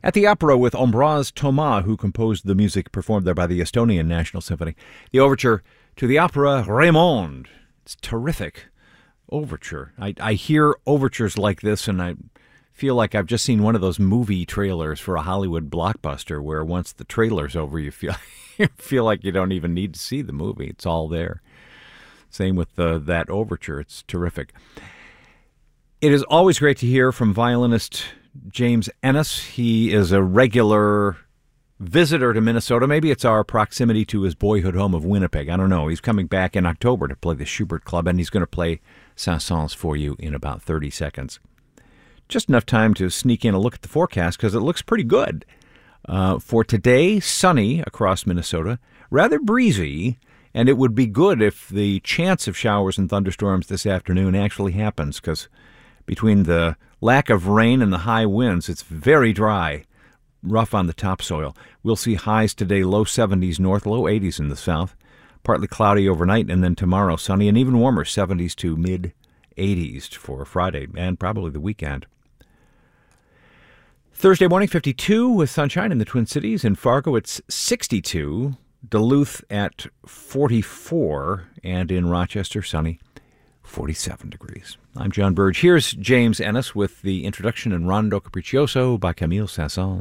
At the opera with Ambroise Thomas, who composed the music performed there by the Estonian National Symphony. The overture to the opera Raymond. It's terrific overture. I hear overtures like this and I feel like I've just seen one of those movie trailers for a Hollywood blockbuster where once the trailer's over, you feel like you don't even need to see the movie. It's all there. Same with that overture. It's terrific. It is always great to hear from violinist James Ennis. He is a regular visitor to Minnesota. Maybe it's our proximity to his boyhood home of Winnipeg. I don't know. He's coming back in October to play the Schubert Club, and he's going to play Saint-Saëns for you in about 30 seconds. Just enough time to sneak in a look at the forecast because it looks pretty good. For today, sunny across Minnesota, rather breezy, and it would be good if the chance of showers and thunderstorms this afternoon actually happens because between the lack of rain and the high winds, it's very dry, rough on the topsoil. We'll see highs today, low 70s north, low 80s in the south. Partly cloudy overnight, and then tomorrow sunny and even warmer, 70s to mid-80s for Friday and probably the weekend. Thursday morning, 52 with sunshine in the Twin Cities. In Fargo, it's 62. Duluth at 44. And in Rochester, sunny, 47 degrees. I'm John Burge. Here's James Ennis with the introduction in Rondo Capriccioso by Camille Saint-Saëns.